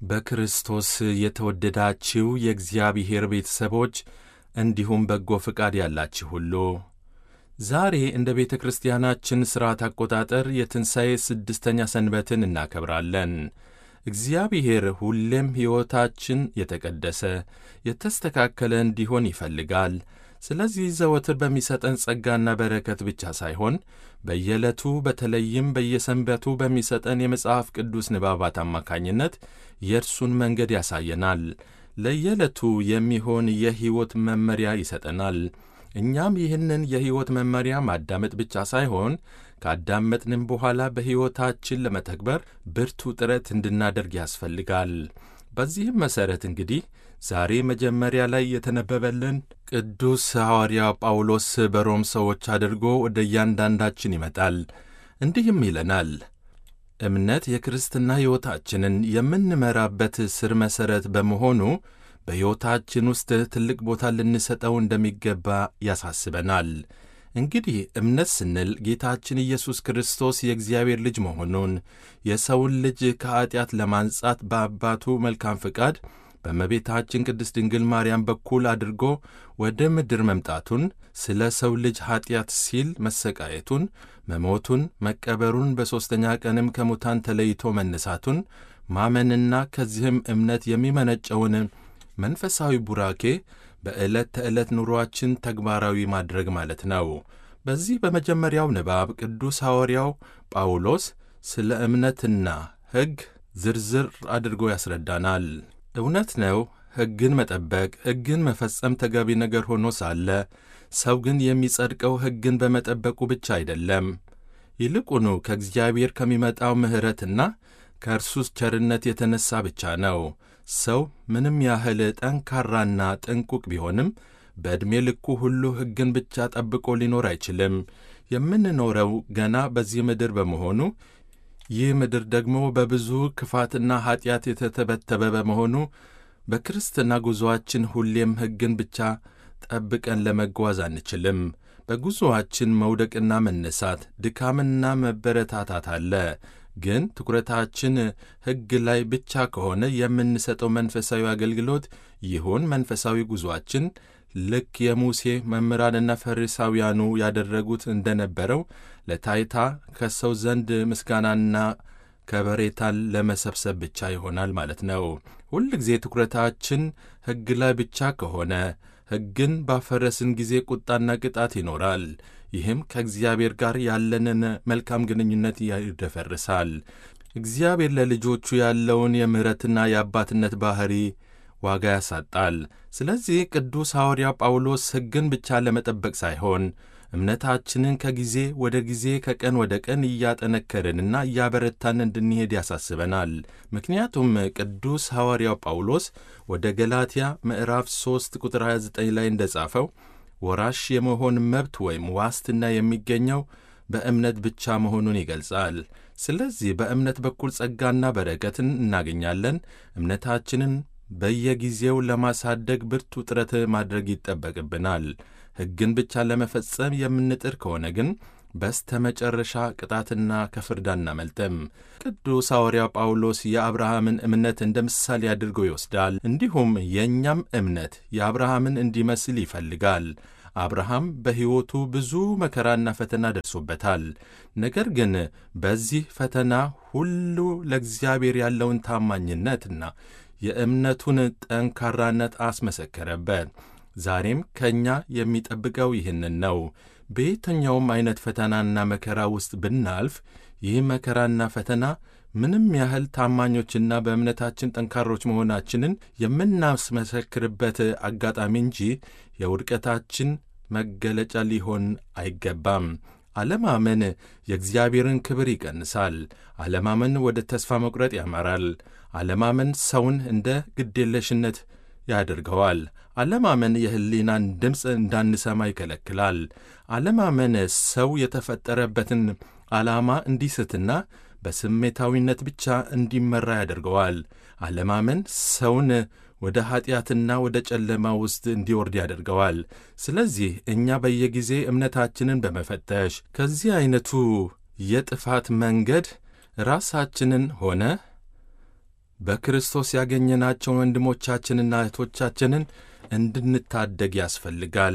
በክርስቶስ የተወደዳችሁ የእግዚአብሔር ቤተሰቦች እንዲሁም በጎ ፍቃድ ያላችሁ ሁሉ ዛሬ እንደ ቤተ ክርስቲያናችን ሥርዓት አቆጣጠር የትንሣኤ ስድስተኛ ሰንበትን እናከብራለን። እግዚአብሔር ሁሌም ሕይወታችን የተቀደሰ የተስተካከለ እንዲሆን ይፈልጋል። ስለዚህ ዘወትር በሚሰጠን ጸጋና በረከት ብቻ ሳይሆን በየዕለቱ በተለይም በየሰንበቱ በሚሰጠን የመጽሐፍ ቅዱስ ንባባት አማካኝነት የእርሱን መንገድ ያሳየናል። ለየዕለቱ የሚሆን የሕይወት መመሪያ ይሰጠናል። እኛም ይህንን የሕይወት መመሪያ ማዳመጥ ብቻ ሳይሆን ካዳመጥንም በኋላ በሕይወታችን ለመተግበር ብርቱ ጥረት እንድናደርግ ያስፈልጋል። በዚህም መሠረት እንግዲህ ዛሬ መጀመሪያ ላይ የተነበበልን ቅዱስ ሐዋርያ ጳውሎስ በሮም ሰዎች አድርጎ ወደ እያንዳንዳችን ይመጣል። እንዲህም ይለናል። እምነት የክርስትና ሕይወታችንን የምንመራበት ስር መሠረት በመሆኑ በሕይወታችን ውስጥ ትልቅ ቦታ ልንሰጠው እንደሚገባ ያሳስበናል። እንግዲህ እምነት ስንል ጌታችን ኢየሱስ ክርስቶስ የእግዚአብሔር ልጅ መሆኑን፣ የሰውን ልጅ ከኀጢአት ለማንጻት በአባቱ መልካም ፍቃድ በእመቤታችን ቅድስት ድንግል ማርያም በኩል አድርጎ ወደ ምድር መምጣቱን፣ ስለ ሰው ልጅ ኀጢአት ሲል መሰቃየቱን፣ መሞቱን፣ መቀበሩን፣ በሦስተኛ ቀንም ከሙታን ተለይቶ መነሳቱን ማመንና ከዚህም እምነት የሚመነጨውን መንፈሳዊ ቡራኬ በዕለት ተዕለት ኑሮአችን ተግባራዊ ማድረግ ማለት ነው። በዚህ በመጀመሪያው ንባብ ቅዱስ ሐዋርያው ጳውሎስ ስለ እምነትና ሕግ ዝርዝር አድርጎ ያስረዳናል። እውነት ነው፣ ሕግን መጠበቅ፣ ሕግን መፈጸም ተገቢ ነገር ሆኖ ሳለ ሰው ግን የሚጸድቀው ሕግን በመጠበቁ ብቻ አይደለም። ይልቁኑ ከእግዚአብሔር ከሚመጣው ምሕረትና ከእርሱ ቸርነት የተነሣ ብቻ ነው። ሰው ምንም ያህል ጠንካራና ጥንቁቅ ቢሆንም በዕድሜ ልኩ ሁሉ ሕግን ብቻ ጠብቆ ሊኖር አይችልም። የምንኖረው ገና በዚህ ምድር በመሆኑ ይህ ምድር ደግሞ በብዙ ክፋትና ኀጢአት የተተበተበ በመሆኑ በክርስትና ጉዞአችን ሁሌም ሕግን ብቻ ጠብቀን ለመጓዝ አንችልም። በጉዞአችን መውደቅና መነሳት፣ ድካምና መበረታታት አለ። ግን ትኩረታችን ሕግ ላይ ብቻ ከሆነ የምንሰጠው መንፈሳዊ አገልግሎት ይሁን መንፈሳዊ ጉዞአችን ልክ የሙሴ መምህራንና ፈሪሳውያኑ ያደረጉት እንደነበረው ለታይታ ከሰው ዘንድ ምስጋናና ከበሬታን ለመሰብሰብ ብቻ ይሆናል ማለት ነው። ሁል ጊዜ ትኩረታችን ሕግ ላይ ብቻ ከሆነ ሕግን ባፈረስን ጊዜ ቁጣና ቅጣት ይኖራል። ይህም ከእግዚአብሔር ጋር ያለንን መልካም ግንኙነት ያደፈርሳል። እግዚአብሔር ለልጆቹ ያለውን የምሕረትና የአባትነት ባሕሪ ዋጋ ያሳጣል። ስለዚህ ቅዱስ ሐዋርያ ጳውሎስ ሕግን ብቻ ለመጠበቅ ሳይሆን እምነታችንን ከጊዜ ወደ ጊዜ ከቀን ወደ ቀን እያጠነከርንና እያበረታን እንድንሄድ ያሳስበናል። ምክንያቱም ቅዱስ ሐዋርያው ጳውሎስ ወደ ገላትያ ምዕራፍ 3 ቁጥር 29 ላይ እንደ ጻፈው ወራሽ የመሆን መብት ወይም ዋስትና የሚገኘው በእምነት ብቻ መሆኑን ይገልጻል። ስለዚህ በእምነት በኩል ጸጋና በረከትን እናገኛለን። እምነታችንን በየጊዜው ለማሳደግ ብርቱ ጥረት ማድረግ ይጠበቅብናል። ሕግን ብቻ ለመፈጸም የምንጥር ከሆነ ግን በስተመጨረሻ ቅጣትና ከፍርድ አናመልጥም። ቅዱስ ሐዋርያ ጳውሎስ የአብርሃምን እምነት እንደ ምሳሌ አድርጎ ይወስዳል። እንዲሁም የእኛም እምነት የአብርሃምን እንዲመስል ይፈልጋል። አብርሃም በሕይወቱ ብዙ መከራና ፈተና ደርሶበታል። ነገር ግን በዚህ ፈተና ሁሉ ለእግዚአብሔር ያለውን ታማኝነትና የእምነቱን ጠንካራነት አስመሰከረበት። ዛሬም ከእኛ የሚጠብቀው ይህንን ነው። በየትኛውም ዐይነት ፈተናና መከራ ውስጥ ብናልፍ ይህ መከራና ፈተና ምንም ያህል ታማኞችና በእምነታችን ጠንካሮች መሆናችንን የምናስመሰክርበት አጋጣሚ እንጂ የውድቀታችን መገለጫ ሊሆን አይገባም። አለማመን የእግዚአብሔርን ክብር ይቀንሳል። አለማመን ወደ ተስፋ መቁረጥ ያመራል። አለማመን ሰውን እንደ ግዴለሽነት ያደርገዋል። አለማመን የሕሊናን ድምፅ እንዳንሰማ ይከለክላል። አለማመን ሰው የተፈጠረበትን ዓላማ እንዲስትና በስሜታዊነት ብቻ እንዲመራ ያደርገዋል። አለማመን ሰውን ወደ ኀጢአትና ወደ ጨለማ ውስጥ እንዲወርድ ያደርገዋል። ስለዚህ እኛ በየጊዜ እምነታችንን በመፈተሽ ከዚህ ዐይነቱ የጥፋት መንገድ ራሳችንን ሆነ በክርስቶስ ያገኘናቸውን ወንድሞቻችንና እህቶቻችንን እንድንታደግ ያስፈልጋል።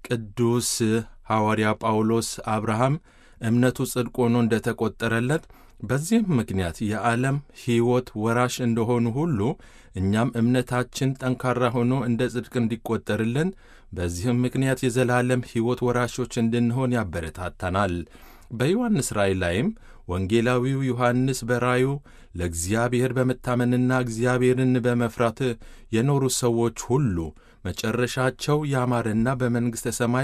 ቅዱስ ሐዋርያ ጳውሎስ አብርሃም እምነቱ ጽድቅ ሆኖ እንደተቈጠረለት በዚህም ምክንያት የዓለም ሕይወት ወራሽ እንደሆኑ ሁሉ እኛም እምነታችን ጠንካራ ሆኖ እንደ ጽድቅ እንዲቈጠርልን በዚህም ምክንያት የዘላለም ሕይወት ወራሾች እንድንሆን ያበረታታናል። በዮሐንስ ራእይ ላይም ወንጌላዊው ዮሐንስ በራእዩ ለእግዚአብሔር በመታመንና እግዚአብሔርን በመፍራት የኖሩ ሰዎች ሁሉ መጨረሻቸው ያማረና በመንግሥተ ሰማይ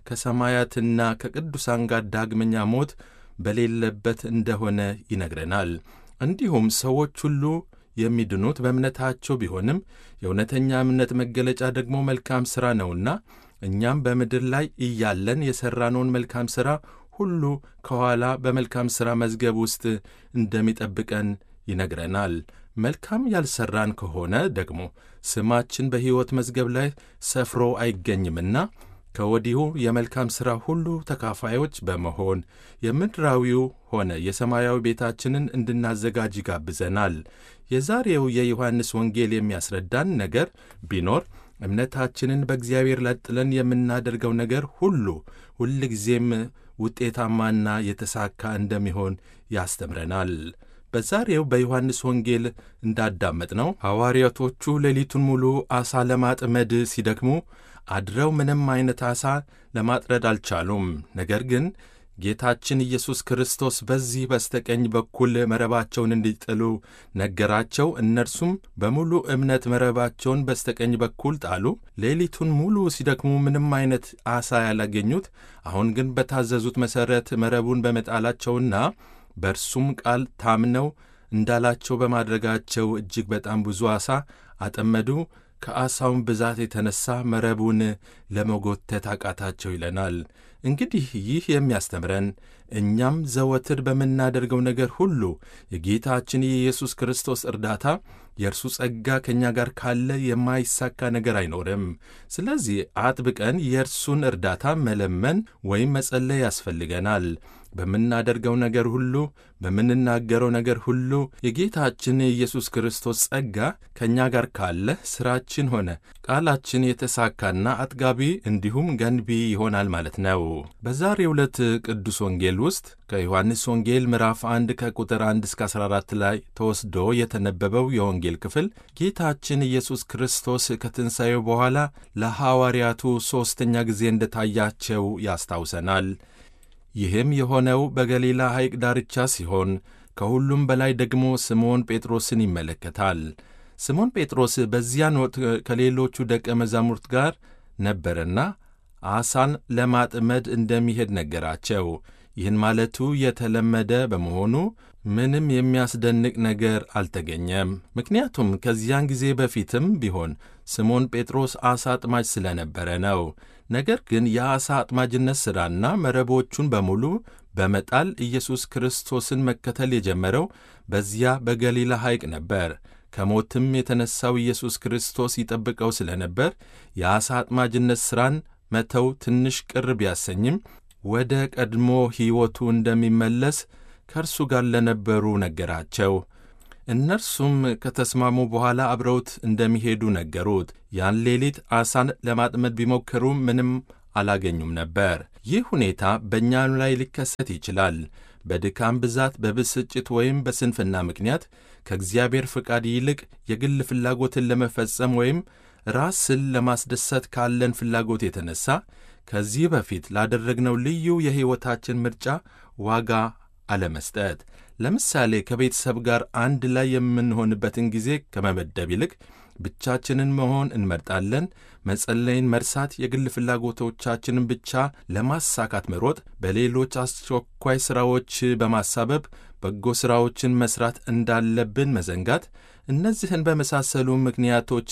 ከሰማያትና ከቅዱሳን ጋር ዳግመኛ ሞት በሌለበት እንደሆነ ይነግረናል። እንዲሁም ሰዎች ሁሉ የሚድኑት በእምነታቸው ቢሆንም የእውነተኛ እምነት መገለጫ ደግሞ መልካም ሥራ ነውና እኛም በምድር ላይ እያለን የሠራነውን መልካም ሥራ ሁሉ ከኋላ በመልካም ሥራ መዝገብ ውስጥ እንደሚጠብቀን ይነግረናል። መልካም ያልሠራን ከሆነ ደግሞ ስማችን በሕይወት መዝገብ ላይ ሰፍሮ አይገኝምና ከወዲሁ የመልካም ሥራ ሁሉ ተካፋዮች በመሆን የምድራዊው ሆነ የሰማያዊ ቤታችንን እንድናዘጋጅ ይጋብዘናል። የዛሬው የዮሐንስ ወንጌል የሚያስረዳን ነገር ቢኖር እምነታችንን በእግዚአብሔር ላይ ጥለን የምናደርገው ነገር ሁሉ ሁልጊዜም ውጤታማና የተሳካ እንደሚሆን ያስተምረናል። በዛሬው በዮሐንስ ወንጌል እንዳዳመጥነው ሐዋርያቶቹ ሌሊቱን ሙሉ ዓሣ ለማጥመድ ሲደክሙ አድረው ምንም ዓይነት ዓሣ ለማጥመድ አልቻሉም። ነገር ግን ጌታችን ኢየሱስ ክርስቶስ በዚህ በስተቀኝ በኩል መረባቸውን እንዲጥሉ ነገራቸው። እነርሱም በሙሉ እምነት መረባቸውን በስተቀኝ በኩል ጣሉ። ሌሊቱን ሙሉ ሲደክሙ ምንም ዓይነት ዓሣ ያላገኙት፣ አሁን ግን በታዘዙት መሠረት መረቡን በመጣላቸውና በእርሱም ቃል ታምነው እንዳላቸው በማድረጋቸው እጅግ በጣም ብዙ ዓሣ አጠመዱ። ከዓሣውም ብዛት የተነሣ መረቡን ለመጎተት አቃታቸው ይለናል። እንግዲህ ይህ የሚያስተምረን እኛም ዘወትር በምናደርገው ነገር ሁሉ የጌታችን የኢየሱስ ክርስቶስ እርዳታ፣ የእርሱ ጸጋ ከእኛ ጋር ካለ የማይሳካ ነገር አይኖርም። ስለዚህ አጥብቀን የእርሱን እርዳታ መለመን ወይም መጸለይ ያስፈልገናል። በምናደርገው ነገር ሁሉ፣ በምንናገረው ነገር ሁሉ የጌታችን የኢየሱስ ክርስቶስ ጸጋ ከእኛ ጋር ካለ ሥራችን ሆነ ቃላችን የተሳካና አጥጋቢ እንዲሁም ገንቢ ይሆናል ማለት ነው። በዛሬው ዕለት ቅዱስ ወንጌል ውስጥ ከዮሐንስ ወንጌል ምዕራፍ 1 ከቁጥር 1 እስከ 14 ላይ ተወስዶ የተነበበው የወንጌል ክፍል ጌታችን ኢየሱስ ክርስቶስ ከትንሣኤው በኋላ ለሐዋርያቱ ሦስተኛ ጊዜ እንደታያቸው ያስታውሰናል። ይህም የሆነው በገሊላ ሐይቅ ዳርቻ ሲሆን ከሁሉም በላይ ደግሞ ስምዖን ጴጥሮስን ይመለከታል። ስምዖን ጴጥሮስ በዚያን ወቅት ከሌሎቹ ደቀ መዛሙርት ጋር ነበረና ዓሣን ለማጥመድ እንደሚሄድ ነገራቸው። ይህን ማለቱ የተለመደ በመሆኑ ምንም የሚያስደንቅ ነገር አልተገኘም። ምክንያቱም ከዚያን ጊዜ በፊትም ቢሆን ስምዖን ጴጥሮስ ዓሣ አጥማጅ ስለነበረ ነው። ነገር ግን የዓሣ አጥማጅነት ሥራና መረቦቹን በሙሉ በመጣል ኢየሱስ ክርስቶስን መከተል የጀመረው በዚያ በገሊላ ሐይቅ ነበር። ከሞትም የተነሣው ኢየሱስ ክርስቶስ ይጠብቀው ስለነበር የዓሣ አጥማጅነት ሥራን መተው ትንሽ ቅር ቢያሰኝም ወደ ቀድሞ ሕይወቱ እንደሚመለስ ከእርሱ ጋር ለነበሩ ነገራቸው። እነርሱም ከተስማሙ በኋላ አብረውት እንደሚሄዱ ነገሩት። ያን ሌሊት ዓሣን ለማጥመድ ቢሞክሩም ምንም አላገኙም ነበር። ይህ ሁኔታ በእኛም ላይ ሊከሰት ይችላል። በድካም ብዛት፣ በብስጭት ወይም በስንፍና ምክንያት ከእግዚአብሔር ፍቃድ ይልቅ የግል ፍላጎትን ለመፈጸም ወይም ራስን ለማስደሰት ካለን ፍላጎት የተነሣ ከዚህ በፊት ላደረግነው ልዩ የሕይወታችን ምርጫ ዋጋ አለመስጠት። ለምሳሌ ከቤተሰብ ጋር አንድ ላይ የምንሆንበትን ጊዜ ከመመደብ ይልቅ ብቻችንን መሆን እንመርጣለን። መጸለይን መርሳት፣ የግል ፍላጎቶቻችንን ብቻ ለማሳካት መሮጥ፣ በሌሎች አስቸኳይ ሥራዎች በማሳበብ በጎ ሥራዎችን መሥራት እንዳለብን መዘንጋት፣ እነዚህን በመሳሰሉ ምክንያቶች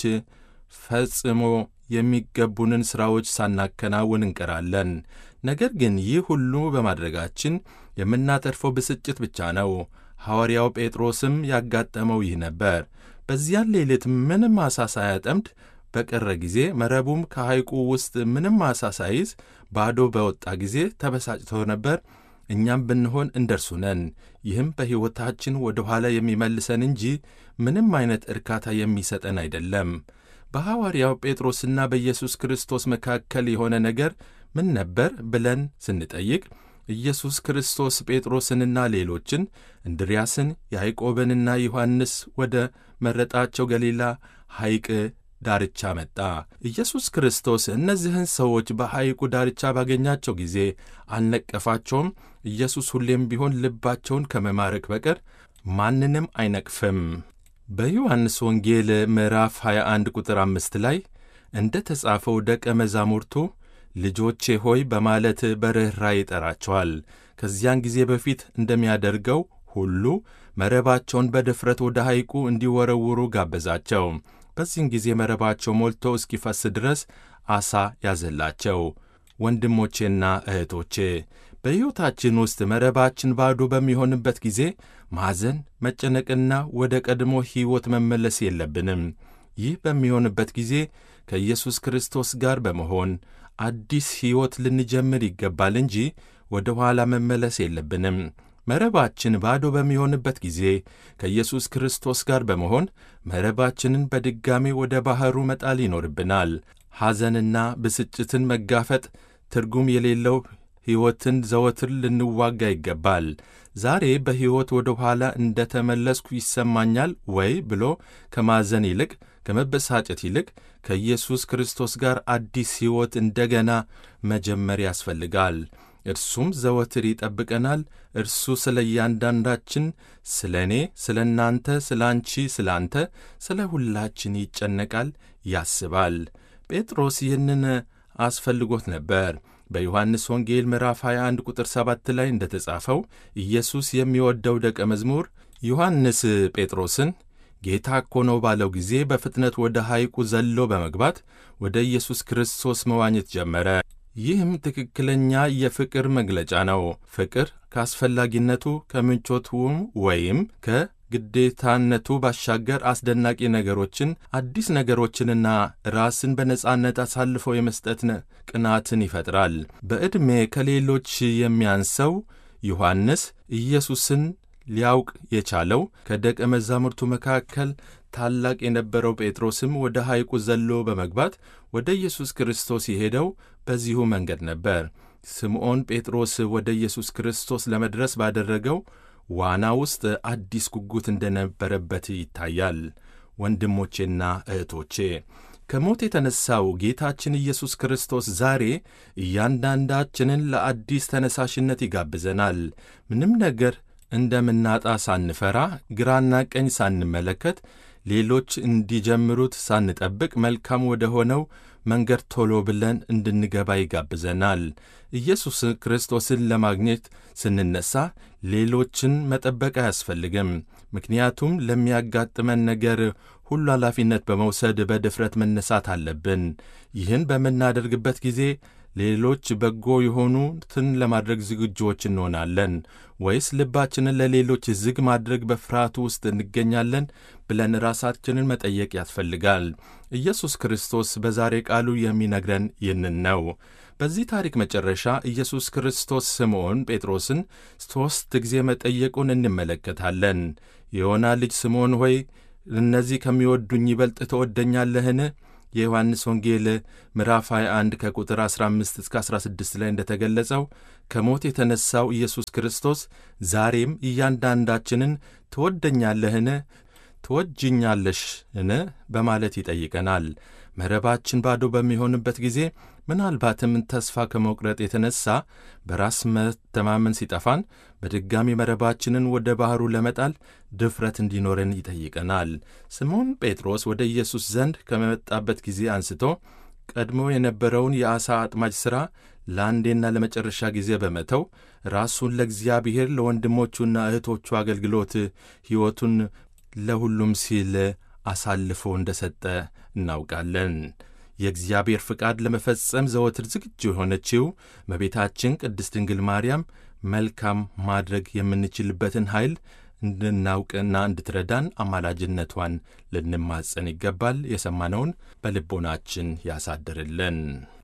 ፈጽሞ የሚገቡንን ሥራዎች ሳናከናውን እንቀራለን። ነገር ግን ይህ ሁሉ በማድረጋችን የምናተርፈው ብስጭት ብቻ ነው። ሐዋርያው ጴጥሮስም ያጋጠመው ይህ ነበር። በዚያን ሌሊት ምንም ዓሣ ሳያጠምድ በቀረ ጊዜ፣ መረቡም ከሐይቁ ውስጥ ምንም ዓሣ ሳይዝ ባዶ በወጣ ጊዜ ተበሳጭቶ ነበር። እኛም ብንሆን እንደርሱ ነን። ይህም በሕይወታችን ወደ ኋላ የሚመልሰን እንጂ ምንም አይነት እርካታ የሚሰጠን አይደለም። በሐዋርያው ጴጥሮስና በኢየሱስ ክርስቶስ መካከል የሆነ ነገር ምን ነበር ብለን ስንጠይቅ ኢየሱስ ክርስቶስ ጴጥሮስንና ሌሎችን እንድርያስን፣ ያዕቆብንና ዮሐንስ ወደ መረጣቸው ገሊላ ሐይቅ ዳርቻ መጣ። ኢየሱስ ክርስቶስ እነዚህን ሰዎች በሐይቁ ዳርቻ ባገኛቸው ጊዜ አልነቀፋቸውም። ኢየሱስ ሁሌም ቢሆን ልባቸውን ከመማረክ በቀር ማንንም አይነቅፍም። በዮሐንስ ወንጌል ምዕራፍ 21 ቁጥር 5 ላይ እንደ ተጻፈው ደቀ መዛሙርቱ ልጆቼ ሆይ በማለት በርኅራኄ ይጠራቸዋል። ከዚያን ጊዜ በፊት እንደሚያደርገው ሁሉ መረባቸውን በድፍረት ወደ ሐይቁ እንዲወረውሩ ጋበዛቸው። በዚህን ጊዜ መረባቸው ሞልቶ እስኪፈስ ድረስ ዓሣ ያዘላቸው። ወንድሞቼና እህቶቼ በሕይወታችን ውስጥ መረባችን ባዶ በሚሆንበት ጊዜ ማዘን፣ መጨነቅና ወደ ቀድሞ ሕይወት መመለስ የለብንም። ይህ በሚሆንበት ጊዜ ከኢየሱስ ክርስቶስ ጋር በመሆን አዲስ ሕይወት ልንጀምር ይገባል እንጂ ወደ ኋላ መመለስ የለብንም። መረባችን ባዶ በሚሆንበት ጊዜ ከኢየሱስ ክርስቶስ ጋር በመሆን መረባችንን በድጋሜ ወደ ባሕሩ መጣል ይኖርብናል። ሐዘንና ብስጭትን መጋፈጥ ትርጉም የሌለው ሕይወትን ዘወትር ልንዋጋ ይገባል። ዛሬ በሕይወት ወደ ኋላ እንደ ተመለስኩ ይሰማኛል ወይ ብሎ ከማዘን ይልቅ ከመበሳጨት ይልቅ ከኢየሱስ ክርስቶስ ጋር አዲስ ሕይወት እንደገና መጀመር ያስፈልጋል። እርሱም ዘወትር ይጠብቀናል። እርሱ ስለ እያንዳንዳችን፣ ስለ እኔ፣ ስለ እናንተ፣ ስለ አንቺ፣ ስለ አንተ፣ ስለ ሁላችን ይጨነቃል፣ ያስባል። ጴጥሮስ ይህንን አስፈልጎት ነበር። በዮሐንስ ወንጌል ምዕራፍ 21 ቁጥር 7 ላይ እንደ ተጻፈው ኢየሱስ የሚወደው ደቀ መዝሙር ዮሐንስ ጴጥሮስን ጌታ እኮ ነው ባለው ጊዜ በፍጥነት ወደ ሐይቁ ዘሎ በመግባት ወደ ኢየሱስ ክርስቶስ መዋኘት ጀመረ። ይህም ትክክለኛ የፍቅር መግለጫ ነው። ፍቅር ከአስፈላጊነቱ ከምቾቱም ወይም ከግዴታነቱ ባሻገር አስደናቂ ነገሮችን፣ አዲስ ነገሮችንና ራስን በነጻነት አሳልፎ የመስጠት ቅናትን ይፈጥራል። በዕድሜ ከሌሎች የሚያንሰው ዮሐንስ ኢየሱስን ሊያውቅ የቻለው ከደቀ መዛሙርቱ መካከል ታላቅ የነበረው ጴጥሮስም ወደ ሐይቁ ዘሎ በመግባት ወደ ኢየሱስ ክርስቶስ የሄደው በዚሁ መንገድ ነበር። ስምዖን ጴጥሮስ ወደ ኢየሱስ ክርስቶስ ለመድረስ ባደረገው ዋና ውስጥ አዲስ ጉጉት እንደነበረበት ይታያል። ወንድሞቼና እህቶቼ ከሞት የተነሣው ጌታችን ኢየሱስ ክርስቶስ ዛሬ እያንዳንዳችንን ለአዲስ ተነሳሽነት ይጋብዘናል። ምንም ነገር እንደምናጣ ሳንፈራ፣ ግራና ቀኝ ሳንመለከት፣ ሌሎች እንዲጀምሩት ሳንጠብቅ መልካም ወደ ሆነው መንገድ ቶሎ ብለን እንድንገባ ይጋብዘናል። ኢየሱስ ክርስቶስን ለማግኘት ስንነሣ ሌሎችን መጠበቅ አያስፈልግም። ምክንያቱም ለሚያጋጥመን ነገር ሁሉ ኃላፊነት በመውሰድ በድፍረት መነሳት አለብን። ይህን በምናደርግበት ጊዜ ሌሎች በጎ የሆኑትን ለማድረግ ዝግጁዎች እንሆናለን ወይስ ልባችንን ለሌሎች ዝግ ማድረግ በፍርሃቱ ውስጥ እንገኛለን ብለን ራሳችንን መጠየቅ ያስፈልጋል። ኢየሱስ ክርስቶስ በዛሬ ቃሉ የሚነግረን ይህንን ነው። በዚህ ታሪክ መጨረሻ ኢየሱስ ክርስቶስ ስምዖን ጴጥሮስን 3 ጊዜ መጠየቁን እንመለከታለን። የዮና ልጅ ስምዖን ሆይ እነዚህ ከሚወዱኝ ይበልጥ ትወደኛለህን? የዮሐንስ ወንጌል ምዕራፍ 21 ከቁጥር 15 እስከ 16 ላይ እንደተገለጸው ከሞት የተነሣው ኢየሱስ ክርስቶስ ዛሬም እያንዳንዳችንን ትወደኛለህን? ትወጅኛለሽን? በማለት ይጠይቀናል። መረባችን ባዶ በሚሆንበት ጊዜ ምናልባትም ተስፋ ከመቁረጥ የተነሣ በራስ መተማመን ሲጠፋን በድጋሚ መረባችንን ወደ ባሕሩ ለመጣል ድፍረት እንዲኖረን ይጠይቀናል። ስምዖን ጴጥሮስ ወደ ኢየሱስ ዘንድ ከመጣበት ጊዜ አንስቶ ቀድሞ የነበረውን የዓሣ አጥማጅ ሥራ ለአንዴና ለመጨረሻ ጊዜ በመተው ራሱን ለእግዚአብሔር፣ ለወንድሞቹና እህቶቹ አገልግሎት ሕይወቱን ለሁሉም ሲል አሳልፎ እንደ ሰጠ እናውቃለን። የእግዚአብሔር ፍቃድ ለመፈጸም ዘወትር ዝግጁ የሆነችው እመቤታችን ቅድስት ድንግል ማርያም መልካም ማድረግ የምንችልበትን ኃይል እንድናውቅና እንድትረዳን አማላጅነቷን ልንማጸን ይገባል። የሰማነውን በልቦናችን ያሳድርልን።